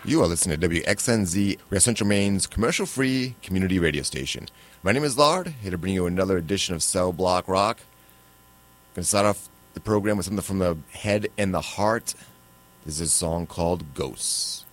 You are listening to WXNZ, we are Central Maine's commercial-free community radio station. My name is Lard, here to bring you another edition of Cell Block Rock. Going to start off the program with something from the head and the heart. This is a song called Ghosts.